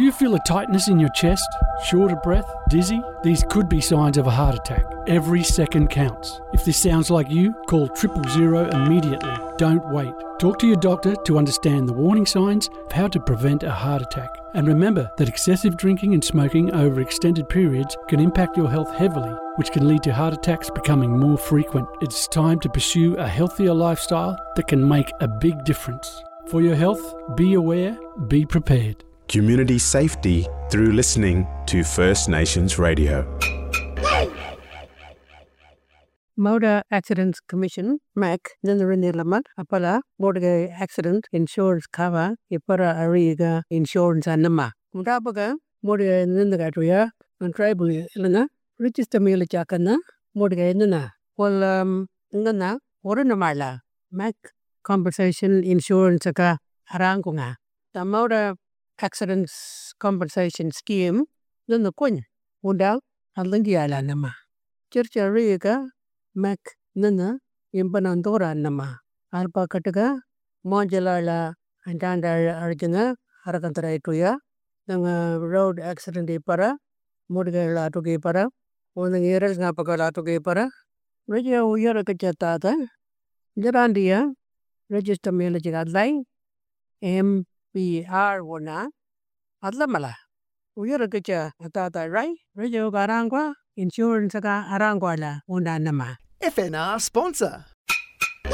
you feel a tightness in your chest, short of breath, dizzy? These could be signs of a heart attack. Every second counts. If this sounds like you, call 000 immediately. Don't wait. Talk to your doctor to understand the warning signs of how to prevent a heart attack. And remember that excessive drinking and smoking over extended periods can impact your health heavily, which can lead to heart attacks becoming more frequent. It's time to pursue a healthier lifestyle that can make a big difference. For your health, be aware, be prepared. Community safety through listening to First Nations Radio. Motor Accidents Commission, MAC, Nanarinilamat, Apala, Motor Accident Insurance Cover, Ipara Ariga Insurance Anama. Mutabaga, Motor Nindagatuya, and Tribal Elena, Register Mila Chakana, Motor Nana. Well, Nana, Oranamala, MAC Compensation Insurance Aka Arangunga. The Motor Accidents Compensation Scheme, then the Queen, Wunda, Alindiala Nama. Churcha Riga, Mac Nana, Impanandora Nama. Alpa Kataga, Mojalala, and Tanda Arjuna, Harakantara Tuya, then road accident para, Mudgala to Gepara, one the years Napakala to Gepara, Regia Uyaraka Jarandia, Register Milajigadlai, MPR1, Adlamala. Uyarakacha Atata Rai, Regia Garangua, Insurance Arangwala, Undanama. FNR sponsor.